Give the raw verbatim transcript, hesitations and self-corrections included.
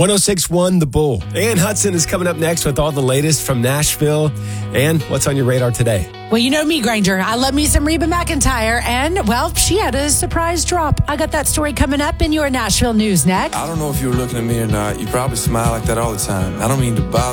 one oh six point one The Bull. Ann Hudson is coming up next with all the latest from Nashville. Ann, what's on your radar today? Well, you know me, Granger. I love me some Reba McEntire. And, well, she had a surprise drop. I got that story coming up in your Nashville news next. I don't know if you were looking at me or not. You probably smile like that all the time. I don't mean to bother